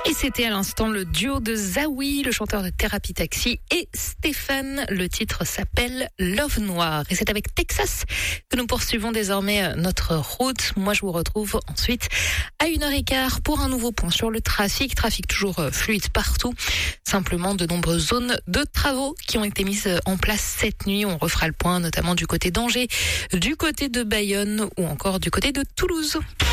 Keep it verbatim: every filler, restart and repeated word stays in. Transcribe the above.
Et c'était à l'instant le duo de Zawi, le chanteur de Thérapie Taxi, et Stéphane. Le titre s'appelle Love Noir. Et c'est avec Texas que nous poursuivons désormais notre route. Moi, je vous retrouve ensuite à une heure quinze pour un nouveau point sur le trafic. Trafic toujours fluide partout. Simplement de nombreuses zones de travaux qui ont été mises en place cette nuit. On refera le point notamment du côté d'Angers, du côté de Bayonne ou encore du côté de Toulouse.